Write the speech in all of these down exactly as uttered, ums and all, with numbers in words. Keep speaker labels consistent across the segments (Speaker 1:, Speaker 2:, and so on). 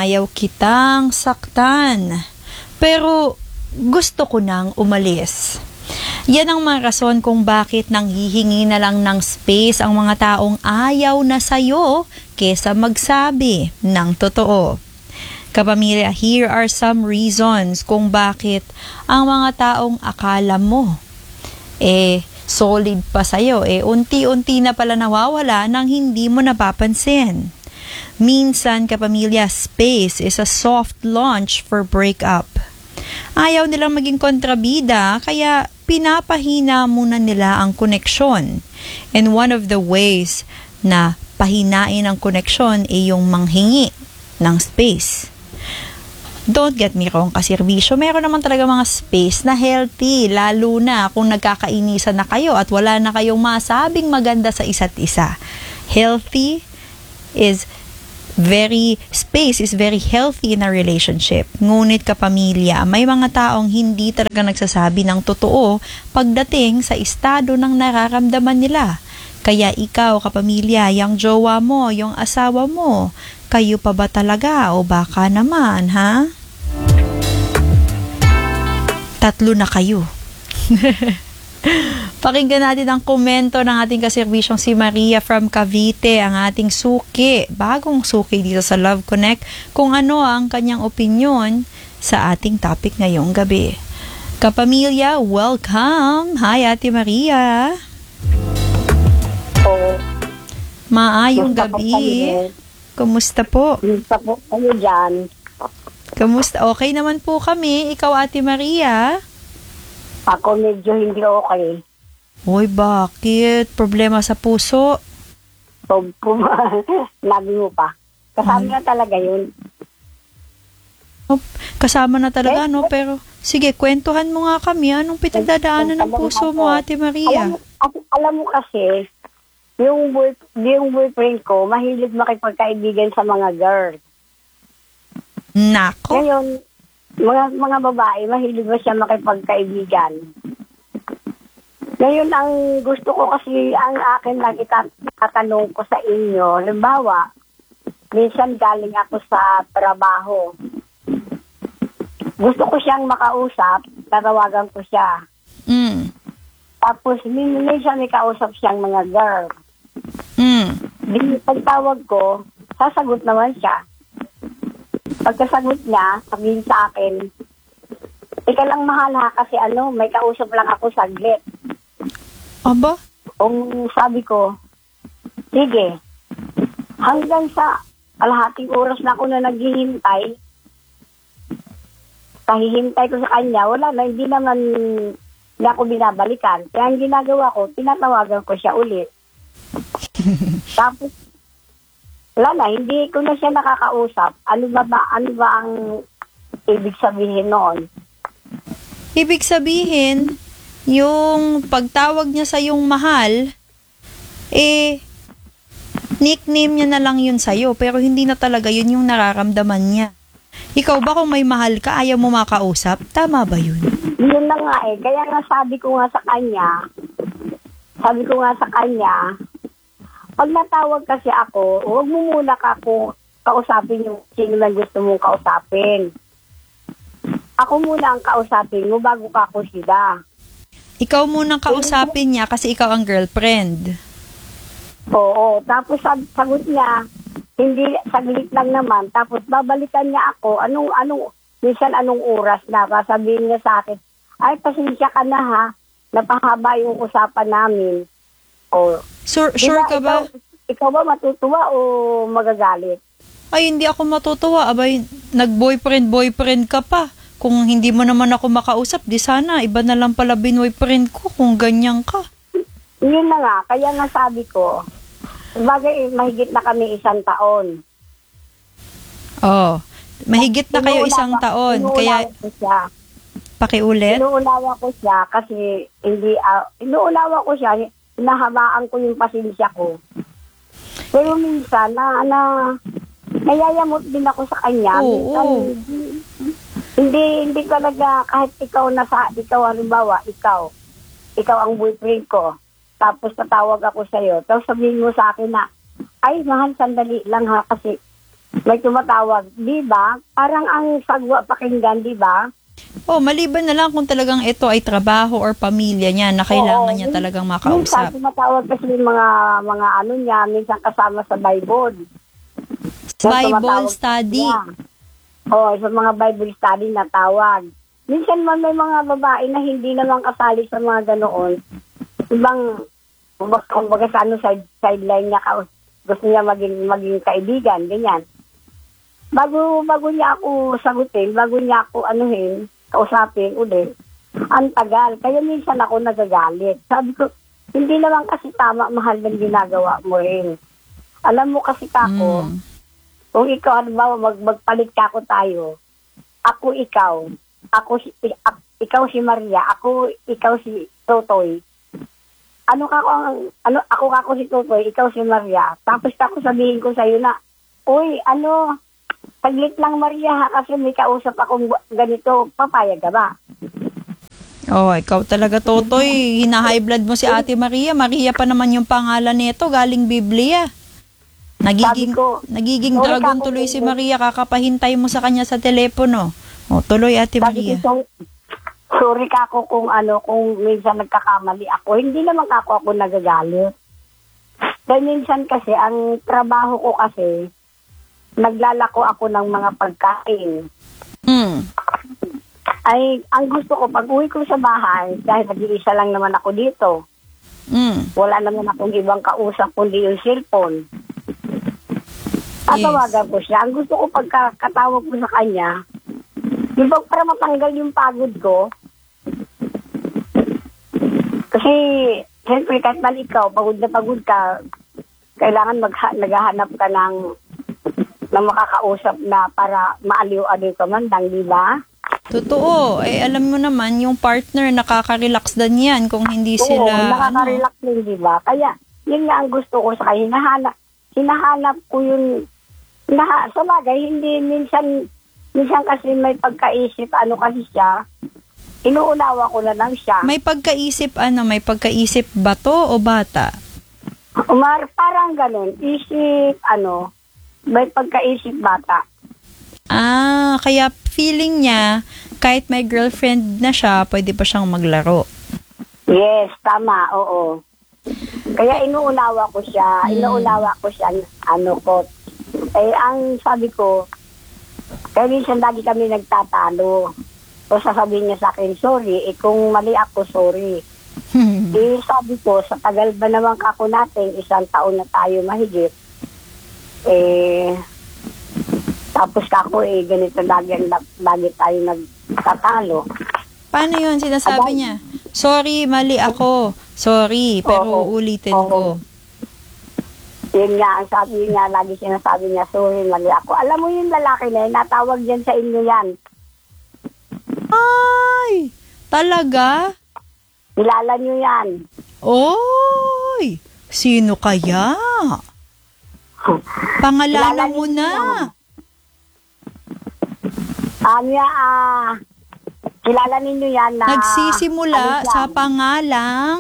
Speaker 1: ayaw kitang saktan. Pero gusto ko nang umalis. Yan ang mga rason kung bakit nanghihingi na lang ng space ang mga taong ayaw na sa'yo kesa magsabi ng totoo. Kapamilya, here are some reasons kung bakit ang mga taong akala mo eh solid pa sa'yo, eh unti-unti na pala nawawala nang hindi mo napapansin. Minsan, kapamilya, space is a soft launch for breakup. Ayaw nilang maging kontrabida, kaya pinapahina muna nila ang koneksyon. And one of the ways na pahinain ang koneksyon ay yung manghingi ng space. Don't get me wrong, kaserbisyo, meron naman talaga mga space na healthy, lalo na kung nagkakainisan na kayo at wala na kayong masabing maganda sa isa't isa. Healthy is very, space is very healthy in a relationship. Ngunit kapamilya, may mga taong hindi talaga nagsasabi ng totoo pagdating sa estado ng nararamdaman nila. Kaya ikaw, kapamilya, yung jowa mo, yung asawa mo, kayo pa ba talaga o baka naman, ha? Tatlo na kayo. Pakinggan natin ang komento ng ating kaserbisyong si Maria from Cavite, ang ating suki, bagong suki dito sa Love Connect, kung ano ang kanyang opinyon sa ating topic ngayong gabi. Kapamilya, welcome! Hi, Ate Maria!
Speaker 2: Oh.
Speaker 1: Maayong
Speaker 2: Kumusta
Speaker 1: gabi.
Speaker 2: po,
Speaker 1: Kumusta po?
Speaker 2: Kumusta po kayo dyan?
Speaker 1: Kumusta? Okay naman po kami. Ikaw, Ate Maria?
Speaker 2: Ako medyo hindi okay.
Speaker 1: Uy, bakit? Problema sa puso?
Speaker 2: So, pum- nabi mo pa. Kasama
Speaker 1: Ay.
Speaker 2: na talaga yun.
Speaker 1: Oh, kasama na talaga,
Speaker 2: Eh,
Speaker 1: no? Pero, sige, kwentuhan mo nga kami. Anong pinagdadaanan ng puso mo, Ate Maria?
Speaker 2: Alam, mo- at- alam mo kasi, yung, boy, yung boyfriend ko, mahilig makipagkaibigan sa mga girls.
Speaker 1: Nako.
Speaker 2: Ngayon, mga mga babae, mahilig ba siya makipagkaibigan? Ngayon, ang gusto ko kasi, ang akin lang itatanong ko sa inyo, halimbawa, minsan galing ako sa trabaho. Gusto ko siyang makausap, tatawagan ko siya.
Speaker 1: Mm.
Speaker 2: Tapos, min- minsan may kausap siyang mga girl.
Speaker 1: Mm.
Speaker 2: Di, pagtawag ko, sasagot naman siya. Pagkasagot niya, sabihin sa akin, ika lang mahal ha, kasi ano, may kausap lang ako saglit.
Speaker 1: Aba?
Speaker 2: Kung sabi ko, sige, hanggang sa kalahating oras na ako na naghihintay, kahihintay ko sa kanya, wala na, hindi naman na ako binabalikan. Kaya ang ginagawa ko, tinatawagan ko siya ulit. Tapos, wala na, hindi ko na siya nakakausap. Ano ba ba, ano ba ang ibig sabihin noon?
Speaker 1: Ibig sabihin, yung pagtawag niya sa yung mahal, eh, nickname niya na lang yun sa'yo, pero hindi na talaga yun yung nararamdaman niya. Ikaw ba kung may mahal ka, ayaw mo makausap? Tama ba yun?
Speaker 2: Yun na nga eh. Kaya nga sabi ko nga sa kanya, sabi ko nga sa kanya, pag natawag kasi ako, huwag mo muna ka kung kausapin yung sino lang gusto mong kausapin. Ako muna ang kausapin mo bago ka ako sila.
Speaker 1: Ikaw munang kausapin niya kasi ikaw ang girlfriend.
Speaker 2: Oo. Tapos sag- sagot niya, hindi, saglit lang naman. Tapos babalikan niya ako, anong, anong, minsan anong oras na. Sabihin niya sa akin, ay, pasensya ka na ha, napahaba yung usapan namin. O,
Speaker 1: Sure, sure
Speaker 2: diba,
Speaker 1: ka ba?
Speaker 2: Ikaw, ikaw ba matutuwa o magagalit?
Speaker 1: Ay, hindi ako matutuwa. Abay, nag-boyfriend-boyfriend ka pa. Kung hindi mo naman ako makausap, di sana, iba na lang pala binoyfriend ko kung ganyan ka.
Speaker 2: Yun na nga, kaya nga sabi ko, bagay mahigit na kami isang taon.
Speaker 1: Oh, mahigit na kayo
Speaker 2: Inuunawa-
Speaker 1: isang taon.
Speaker 2: inuunawa
Speaker 1: Kaya,
Speaker 2: ko siya.
Speaker 1: pakiulit?
Speaker 2: Inuunawa ko siya kasi hindi, uh, inuunawa ko siya, nahabaan ko yung pasensya ko. Pero minsan, na, na, nayayamot din ako sa kanya.
Speaker 1: Oo,
Speaker 2: Minsan,
Speaker 1: oo.
Speaker 2: Hindi, hindi talaga, kahit ikaw nasa, ikaw halimbawa, ikaw, ikaw ang boyfriend ko, tapos tatawag ako sa'yo, tapos sabihin mo sa akin na, ay, mahal, sandali lang ha, kasi may tumatawag, di ba? Parang ang sagwa pakinggan, di ba?
Speaker 1: Oh, maliban na lang kung talagang ito ay trabaho or pamilya niya na kailangan
Speaker 2: Oo,
Speaker 1: niya
Speaker 2: min-
Speaker 1: talagang
Speaker 2: Minsan
Speaker 1: makausap.
Speaker 2: tumatawag kasi yung mga, mga ano niya, minsan kasama sa Bible. Yan,
Speaker 1: Bible
Speaker 2: tumatawag
Speaker 1: study.
Speaker 2: niya. Oo, sa mga Bible study na tawag. Minsan man may mga babae na hindi naman kasali sa mga ganoon. Ibang, kumbaga, kumbaga sa ano, side, sideline niya, ka- gusto niya maging, maging kaibigan, ganyan. Bago, bago niya ako sagutin, bago niya ako anuhin, kausapin ulit, ang tagal. Kaya minsan ako nagagalit. Sabi ko, hindi naman kasi tama, mahal ng ginagawa mo rin. Alam mo kasi kako,
Speaker 1: Mm.
Speaker 2: kung ikaw, ano ba, mag, magpalit ka ako tayo, ako ikaw, ako si, ak- ikaw si Maria, ako, ikaw si Totoy. Ano ka ako, ano, ako kako si Totoy, ikaw si Maria. Tapos ako sabihin ko sa'yo na, uy, ano, saglit lang Maria ha, kasi may kausap akong ganito, papayag ka ba?
Speaker 1: Oh, ikaw talaga, Totoy. Hina-high blood mo si Ate Maria. Maria pa naman yung pangalan nito, galing Biblia. Nagiging,
Speaker 2: Sabi ko,
Speaker 1: nagiging
Speaker 2: sorry
Speaker 1: dragon
Speaker 2: ka,
Speaker 1: tuloy
Speaker 2: kung-
Speaker 1: si Maria. Kakapahintay mo sa kanya sa telepono. O, tuloy, Ate
Speaker 2: Sabi
Speaker 1: Maria.
Speaker 2: ko, sorry ka ako kung ano, kung minsan nagkakamali ako. Hindi naman ako ako nagagalit. Dahil minsan kasi, ang trabaho ko kasi, naglalako ako ng mga pagkain.
Speaker 1: Mm.
Speaker 2: Ay, ang gusto ko, pag uwi ko sa bahay, dahil nag-iisa lang naman ako dito,
Speaker 1: Mm.
Speaker 2: wala naman akong ibang kausap kundi yung cellphone. Tatawagan ko siya. Ang gusto ko pagkatawag ko sa kanya, yung pag para matanggal yung pagod ko, kasi, siyempre, kahit man ikaw, pagod na pagod ka, kailangan magha- naghahanap ka ng, ng makakausap na para maaliw-aliw ka man lang, di ba?
Speaker 1: Totoo. Eh, alam mo naman, yung partner, nakaka-relax din yan kung hindi
Speaker 2: Oo,
Speaker 1: sila, ano.
Speaker 2: nakaka-relax din, di ba? Kaya, yun nga ang gusto ko sa kanya. Hinahanap, hinahanap ko yung, hinaha, sa bagay, hindi, minsan, minsan kasi may pagkaisip, ano kasi siya, inuunawa ko na lang siya.
Speaker 1: May pagkaisip, ano, may pagkaisip bato o bata?
Speaker 2: Umar, parang ganun, isip, ano, may pagkaisip bata.
Speaker 1: Ah, kaya feeling niya, kahit may girlfriend na siya, pwede pa siyang maglaro.
Speaker 2: Yes, tama, oo. Kaya inuunawa ko siya,
Speaker 1: Hmm.
Speaker 2: inuunawa ko siya, ano ko. Eh, ang sabi ko, kaya minsan lagi kami nagtatalo. O sasabihin niya sa akin, sorry, eh kung mali ako, sorry. Eh, sabi ko, sa tagal ba naman kako natin, isang taon na tayo mahigit, eh, tapos kako, eh, ganito lagi, lagi tayo nagtatalo.
Speaker 1: Paano yun? Sinasabi
Speaker 2: Abay.
Speaker 1: niya, sorry, mali ako. Sorry, pero
Speaker 2: Oo.
Speaker 1: ulitin
Speaker 2: Oo.
Speaker 1: ko.
Speaker 2: Yun nga, ang sabi niya, lagi sinasabi niya, sorry, mali ako. Alam mo yung lalaki na yun, natawag dyan sa inyo yan.
Speaker 1: Ay! Talaga?
Speaker 2: Kilala niyo yan.
Speaker 1: Oy! Sino kaya?
Speaker 2: Kilala
Speaker 1: Pangalanan
Speaker 2: niyo
Speaker 1: mo na.
Speaker 2: yan. Anya, ah, kilala ninyo yan na...
Speaker 1: Nagsisimula
Speaker 2: ano
Speaker 1: sa
Speaker 2: yan,
Speaker 1: pangalang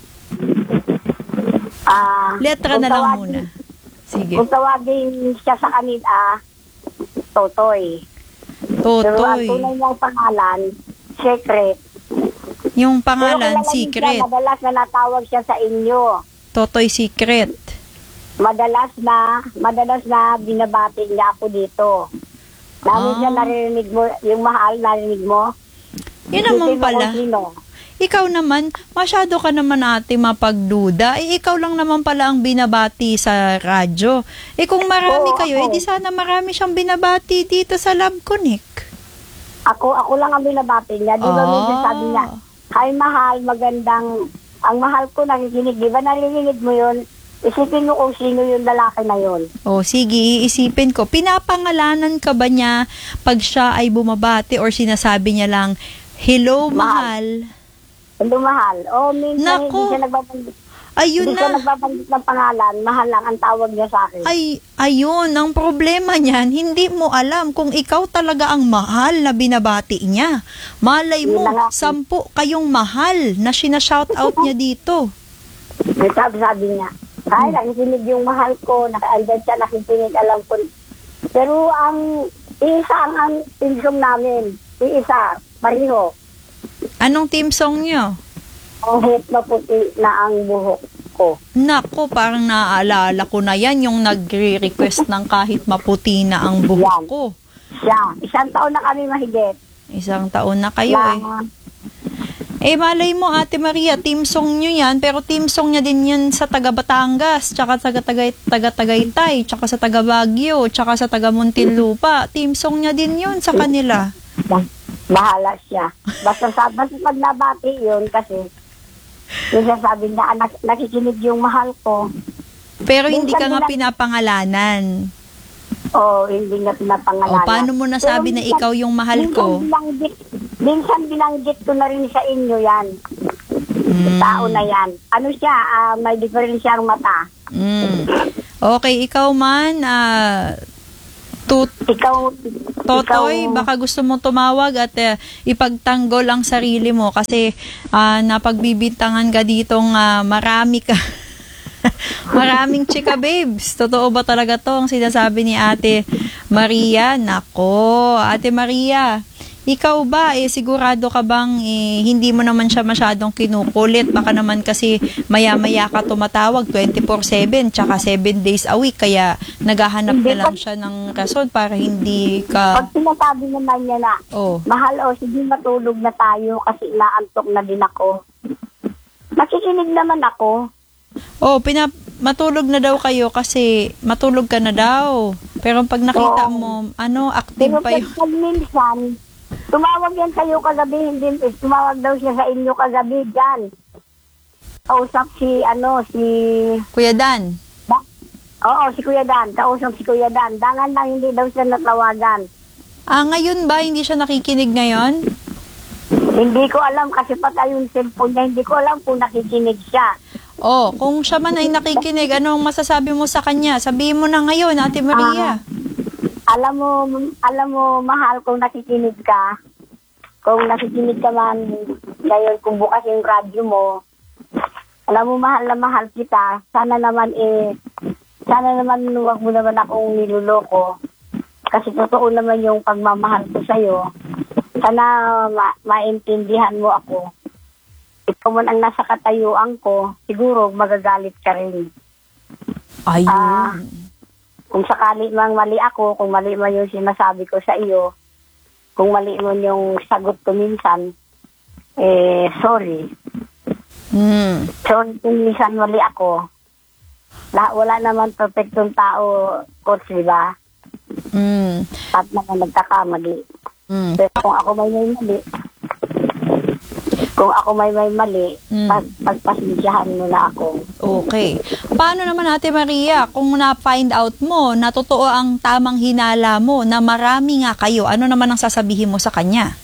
Speaker 2: ah,
Speaker 1: letra
Speaker 2: kung
Speaker 1: na lang
Speaker 2: tawagin-
Speaker 1: muna. Sige.
Speaker 2: Kung tawagin siya sa kanila, Totoy. Pero ang
Speaker 1: Totoy.
Speaker 2: tunay niyang pangalan, Secret.
Speaker 1: Yung
Speaker 2: Pero
Speaker 1: pangalan,
Speaker 2: kilala niyo
Speaker 1: secret.
Speaker 2: siya, madalas na natawag siya sa inyo.
Speaker 1: Totoy secret.
Speaker 2: Madalas na, madalas na binabati niya ako dito. Namin
Speaker 1: Ah.
Speaker 2: siya narinig mo, yung mahal, narinig mo?
Speaker 1: Yun naman
Speaker 2: Isipin mo
Speaker 1: pala.
Speaker 2: kung sino.
Speaker 1: Ikaw naman, masyado ka naman ate mapagduda. Eh, ikaw lang naman pala ang binabati sa radyo. Eh, kung marami
Speaker 2: Oo,
Speaker 1: kayo,
Speaker 2: ako.
Speaker 1: eh, di sana marami siyang binabati dito sa Love Connect.
Speaker 2: Ako, ako lang ang binabati niya. Di ba
Speaker 1: Ah.
Speaker 2: minsan sabi niya, hi mahal, magandang, ang mahal ko nakikinig. Di ba narinig mo yun? Isipin mo kung sino yung lalaki na yun.
Speaker 1: O, sige, iisipin ko. Pinapangalanan ka ba niya pag siya ay bumabati or sinasabi niya lang, hello, mahal?
Speaker 2: Hindi mahal. O, minsan
Speaker 1: Naku.
Speaker 2: hindi siya nagbabanggit.
Speaker 1: Ayun
Speaker 2: Hindi siya
Speaker 1: na.
Speaker 2: nagbabanggit ng pangalan. Mahal lang ang tawag niya sa akin.
Speaker 1: Ay, ayun, ang problema niyan, hindi mo alam kung ikaw talaga ang mahal na binabati niya. Malay mo,
Speaker 2: Yun na nga.
Speaker 1: sampu kayong mahal na sinashout out niya dito.
Speaker 2: May sabi, sabi niya, ay, nakikinig yung mahal ko. Nakaandyan siya, nakikinig. Alam ko, Pero ang isa ang, ang tinsong namin. Isa, pareho.
Speaker 1: Anong team song nyo?
Speaker 2: Kahit maputi na ang buhok ko.
Speaker 1: Nako, parang naaalala ko na yan, yung nagre-request ng kahit maputi na ang buhok
Speaker 2: Yan.
Speaker 1: ko.
Speaker 2: Siya. Isang taon na kami mahigit.
Speaker 1: Isang taon na kayo eh.
Speaker 2: Na,
Speaker 1: Eh, malay mo, Ate Maria, team song nyo yan, pero team song niya din yun sa taga Batangas, tsaka sa taga taga Tagaytay, tsaka sa taga Baguio, tsaka sa taga Muntinlupa. Team song niya din yun sa kanila.
Speaker 2: bahala siya. Basta sa basta pag nabati yun kasi yung sasabi na anak, nakikinig yung mahal ko.
Speaker 1: Pero hindi ka
Speaker 2: Minsan
Speaker 1: nga
Speaker 2: nila-
Speaker 1: pinapangalanan.
Speaker 2: O, hindi na pinapangalanan.
Speaker 1: O, paano mo nasabi
Speaker 2: Pero
Speaker 1: na
Speaker 2: minsan-
Speaker 1: ikaw yung mahal
Speaker 2: minsan
Speaker 1: ko?
Speaker 2: Binanggit, minsan binanggit ko na rin sa inyo yan.
Speaker 1: Mm.
Speaker 2: Tao na yan. Ano siya, ah, may diferensyang mata.
Speaker 1: Mm. Okay, ikaw man, ah, tut
Speaker 2: Ikaw,
Speaker 1: Totoy,
Speaker 2: ikaw,
Speaker 1: baka gusto mo tumawag at eh, ipagtanggol ang sarili mo kasi ah, napagbibintangan ka ditong ah, marami ka. Maraming chika babes. Totoo ba talaga to ang sinasabi ni Ate Maria? Nako, Ate Maria, ikaw ba, eh, sigurado ka bang eh, hindi mo naman siya masyadong kinukulit? Baka naman kasi maya-maya ka tumatawag twenty-four seven tsaka seven days a week kaya naghahanap
Speaker 2: Hindi
Speaker 1: na lang
Speaker 2: pa-
Speaker 1: siya ng rason para hindi
Speaker 2: pag
Speaker 1: ka...
Speaker 2: sinasabi naman niya na,
Speaker 1: Oh.
Speaker 2: mahal o, sige matulog na tayo kasi inaantok na din ako. Nakikinig naman ako.
Speaker 1: Oh, pinap matulog na daw kayo kasi matulog ka na daw. Pero pag nakita
Speaker 2: Oo.
Speaker 1: mo, ano, active
Speaker 2: Pero
Speaker 1: pa
Speaker 2: pag
Speaker 1: yun.
Speaker 2: pag minsan, tumawag yan sa'yo kagabi, hindi, eh, tumawag daw siya sa inyo kagabi dyan. Kausap si, ano, si,
Speaker 1: Kuya Dan.
Speaker 2: ba? Oo, si Kuya Dan. Kausap si Kuya Dan. Dangan lang hindi daw siya natawagan.
Speaker 1: Ah, ngayon ba, hindi siya nakikinig ngayon?
Speaker 2: Hindi ko alam kasi patay yung cellphone niya. Hindi ko alam kung nakikinig siya.
Speaker 1: Oh, kung siya man ay nakikinig, anong masasabi mo sa kanya? Sabihin mo na ngayon, Ate Maria.
Speaker 2: Alam mo, alam mo, mahal, kung nakikinig ka, kung nakikinig ka man ngayon, kung bukas yung radyo mo, alam mo, mahal na mahal kita. Sana naman eh, sana naman huwag mo naman akong niluloko. Kasi totoo naman yung pagmamahal ko sa'yo. Sana ma- maintindihan mo ako. Ikaw man ang nasa katayuan ko, siguro magagalit ka rin.
Speaker 1: Ayun.
Speaker 2: Ah, kung sakali mang mali ako, kung mali man yung sinasabi ko sa iyo, kung mali mo yung sagot ko minsan, eh, sorry.
Speaker 1: Hmm.
Speaker 2: Sorry kung minsan mali ako. La, wala naman perfectong tao, coach, di ba?
Speaker 1: Hmm.
Speaker 2: At naman nagkakamali.
Speaker 1: Hmm.
Speaker 2: Pero kung ako may may mali, kung ako may may mali,
Speaker 1: Mm.
Speaker 2: pag, pagpasensyahan mo na ako.
Speaker 1: Okay. Paano naman, Ate Maria, kung na-find out mo na totoo ang tamang hinala mo na marami nga kayo, ano naman ang sasabihin mo sa kanya?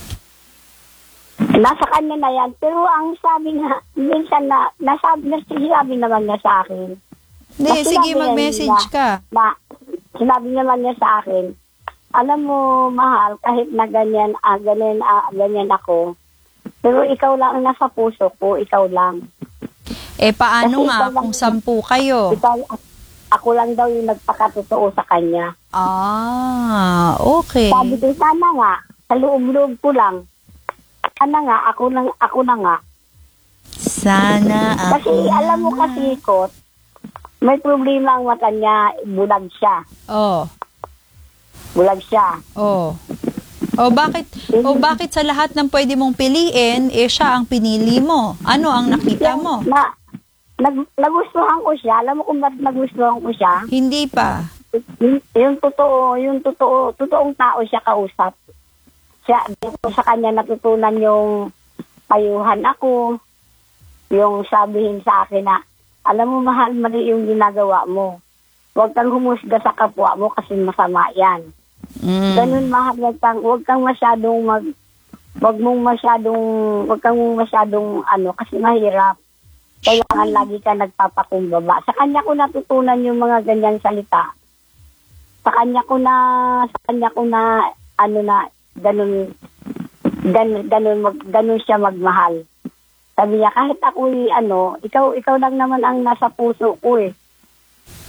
Speaker 2: Nasa kanya na yan. Pero ang sabi nga, minsan na, nasabi, nasabi naman niya sa akin.
Speaker 1: Hindi,
Speaker 2: Mas
Speaker 1: sige,
Speaker 2: sinabi
Speaker 1: mag-message
Speaker 2: niya
Speaker 1: ka.
Speaker 2: Na, sinabi naman niya sa akin, alam mo, mahal, kahit na ganyan, ah, ganyan, ah, ganyan ako, pero ikaw lang ang nasa puso ko, ikaw lang.
Speaker 1: Eh, paano
Speaker 2: Kasi
Speaker 1: nga
Speaker 2: ikaw lang-
Speaker 1: kung sampu kayo?
Speaker 2: Ikaw, ako lang daw yung nagpakatotoo sa kanya.
Speaker 1: Ah, okay.
Speaker 2: Sabi ko, sana nga, sa loob-loob ko lang, sana nga, ako, lang, ako na nga.
Speaker 1: Sana ako
Speaker 2: Kasi alam mo
Speaker 1: na.
Speaker 2: kasi, Kot, may problema ang mata niya, bulag siya.
Speaker 1: Oh,
Speaker 2: Bulag siya.
Speaker 1: oh. O bakit o bakit sa lahat ng pwede mong piliin, eh siya ang pinili mo? Ano ang nakita mo?
Speaker 2: Na, nag, nagustuhan ko siya. Alam mo kung ba't nagustuhan ko siya?
Speaker 1: Hindi pa.
Speaker 2: Yung, yung totoo, yung totoo, totoong tao siya kausap. Siya, dito sa kanya natutunan yung payuhan ako, yung sabihin sa akin na, alam mo mahal, mali yung ginagawa mo. Huwag kang humusga sa kapwa mo kasi masama yan.
Speaker 1: Mm.
Speaker 2: Ganun mahal, huwag kang, huwag kang masyadong mag, huwag mong masyadong, huwag kang masyadong ano, kasi mahirap. Kailangan lagi ka nagpapakumbaba. Sa kanya ko natutunan yung mga ganyang salita. Sa kanya ko na, sa kanya ko na, ano na, ganun, ganun, ganun, mag, ganun siya magmahal. Sabi niya, kahit ako, ano, ikaw, ikaw lang naman ang nasa puso ko eh.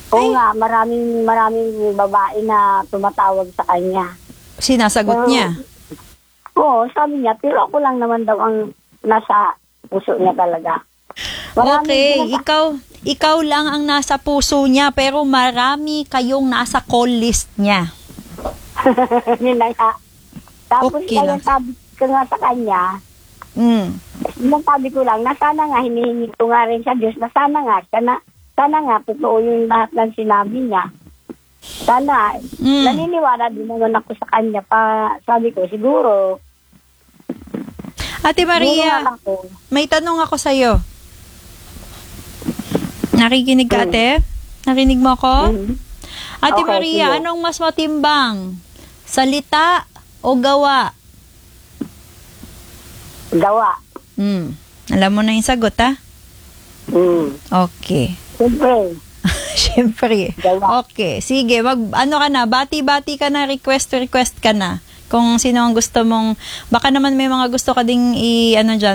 Speaker 2: Oo nga, maraming, maraming babae na tumatawag sa kanya.
Speaker 1: Sinasagot
Speaker 2: Pero-
Speaker 1: niya.
Speaker 2: Oo, sabi niya, pero ako lang naman daw ang nasa puso niya talaga. Maraming
Speaker 1: Okay,
Speaker 2: pinasa-
Speaker 1: ikaw ikaw lang ang nasa puso niya pero marami kayong nasa call list niya.
Speaker 2: Yun na nga. Tapos
Speaker 1: Okay
Speaker 2: kaya
Speaker 1: lang.
Speaker 2: sabi ko nga sa kanya,
Speaker 1: Mm.
Speaker 2: yung sabi ko lang, na sana nga, hinihingi ko nga rin sa Diyos, na sana nga, sana, sana nga, totoo yung lahat ng sinabi niya. Sana,
Speaker 1: Mm.
Speaker 2: naniniwala din naman ako sa kanya pa, sabi ko, siguro,
Speaker 1: Ate
Speaker 2: siguro
Speaker 1: Maria,
Speaker 2: nga ako,
Speaker 1: may tanong ako sa'yo. Nakikinig ka,
Speaker 2: Mm.
Speaker 1: ate? Narinig mo ako?
Speaker 2: mm,
Speaker 1: Ate
Speaker 2: Okay,
Speaker 1: Maria,
Speaker 2: sige.
Speaker 1: anong mas matimbang? Salita o gawa?
Speaker 2: gawa.
Speaker 1: Hmm. Alam mo na yung sagot, ha?
Speaker 2: Mm.
Speaker 1: Okay.
Speaker 2: Siyempre,
Speaker 1: Siyempre.
Speaker 2: Gawa.
Speaker 1: Okay. Sige, mag, ano ka na, bati-bati ka na, request to request ka na. Kung sino ang gusto mong, baka naman may mga gusto ka ding i, ano dyan,